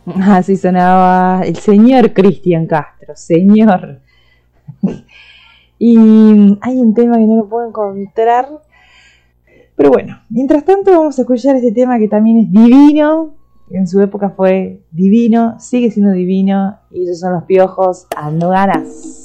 Así sonaba el señor Cristian Castro, señor. Y hay un tema que no lo puedo encontrar. Pero bueno, mientras tanto vamos a escuchar este tema que también es divino. En su época fue divino, sigue siendo divino. Y esos son Los Piojos, Ando Ganas.